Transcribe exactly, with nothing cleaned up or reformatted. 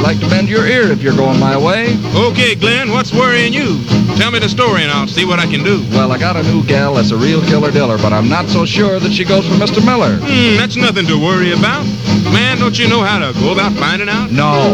like to bend your ear if you're going my way. Okay, Glenn, what's worrying you? Tell me the story and I'll see what I can do. Well, I got a new gal that's a real killer-diller, but I'm not so sure that she goes for Mister Miller. Hmm, that's nothing to worry about. Man, don't you know how to go about finding out? No.